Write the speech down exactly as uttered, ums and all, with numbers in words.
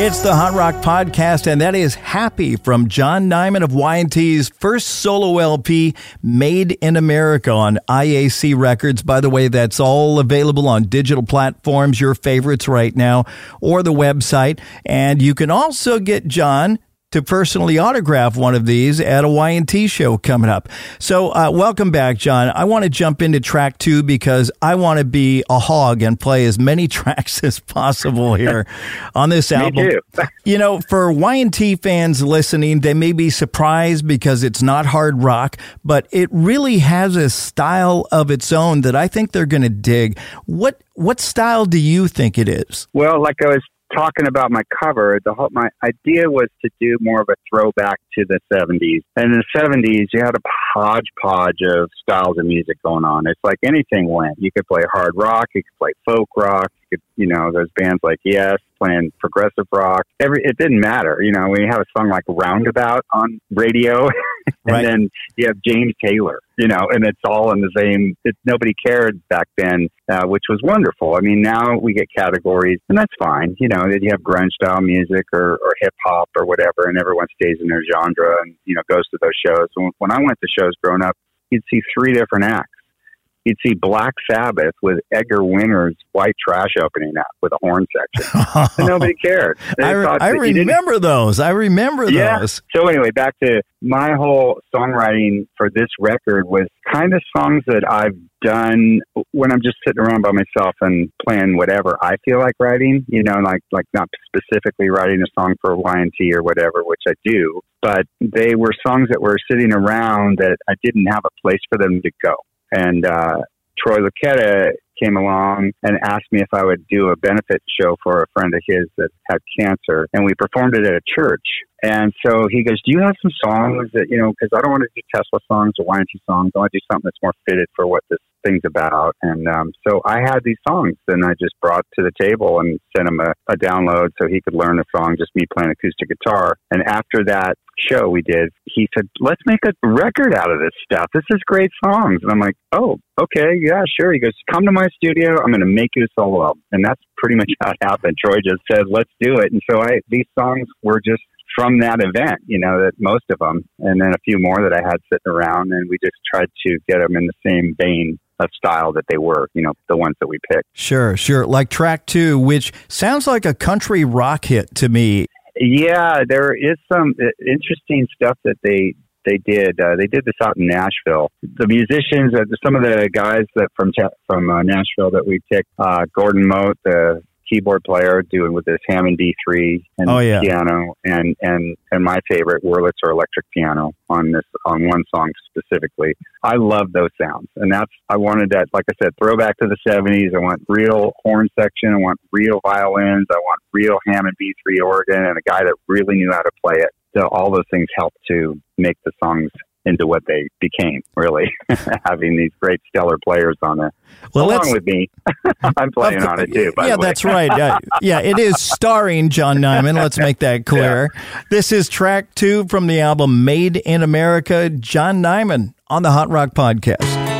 It's the Hot Rock Podcast, and that is Happy from John Nyman of Y and T's first solo L P, Made in America, on I A C Records. By the way, that's all available on digital platforms, your favorites right now, or the website. And you can also get John to personally autograph one of these at a Y and T show coming up. So uh, welcome back, John. I want to jump into track two because I want to be a hog and play as many tracks as possible here on this album. Me too. You know, for Y and T fans listening, they may be surprised because it's not hard rock, but it really has a style of its own that I think they're going to dig. What what style do you think it is? Well, like I was talking about my cover, the whole, my idea was to do more of a throwback to the seventies. And in the seventies, you had a hodgepodge of styles of music going on. It's like anything went. You could play hard rock, you could play folk rock, you could, you know, there's bands like Yes playing progressive rock. Every it didn't matter. You know, we have a song like Roundabout on radio, and right. then you have James Taylor, you know, and it's all in the same, it, nobody cared back then, uh, which was wonderful. I mean, now we get categories, and that's fine. You know, you have grunge style music or, or hip hop or whatever, and everyone stays in their genre and, you know, goes to those shows. And when I went to shows growing up, you'd see three different acts. You'd see Black Sabbath with Edgar Winter's White Trash opening up with a horn section. And nobody cared. They I, re- I remember those. I remember yeah. those. So anyway, back to my whole songwriting for this record was kind of songs that I've done when I'm just sitting around by myself and playing whatever I feel like writing, you know, like, like not specifically writing a song for Y and T or whatever, which I do, but they were songs that were sitting around that I didn't have a place for them to go. And uh, Troy Luccketta came along and asked me if I would do a benefit show for a friend of his that had cancer. And we performed it at a church. And so he goes, do you have some songs that, you know, because I don't want to do Tesla songs or Y and T songs. I want to do something that's more fitted for what this thing's about. And um, so I had these songs, and I just brought to the table and sent him a, a download so he could learn a song, just me playing acoustic guitar. And after that show we did, he said, let's make a record out of this stuff. This is great songs. And I'm like, oh, okay, yeah, sure. He goes, come to my studio. I'm going to make you a solo album. And that's pretty much how it happened. Troy just said, let's do it. And so I, these songs were just from that event, you know, that most of them, and then a few more that I had sitting around, and we just tried to get them in the same vein of style that they were, you know, the ones that we picked. Sure, sure. Like track two, which sounds like a country rock hit to me. Yeah, there is some interesting stuff that they they did. Uh, they did this out in Nashville. The musicians, uh, some of the guys that from from uh, Nashville that we picked, uh, Gordon Mote, the keyboard player, doing with this Hammond D three and oh, yeah. piano, and, and, and my favorite Wurlitzer electric piano on this, on one song specifically. I love those sounds. And that's, I wanted that, like I said, throwback to the seventies. I want real horn section. I want real violins. I want real Hammond B three organ, and a guy that really knew how to play it. So all those things help to make the songs into what they became, really, having these great stellar players on there. Well, along with me. I'm playing on it too, by Yeah, the way. that's right. Uh, yeah, it is starring John Nyman. Let's make that clear. Yeah. This is track two from the album Made in America, John Nyman on the Hot Rock Podcast.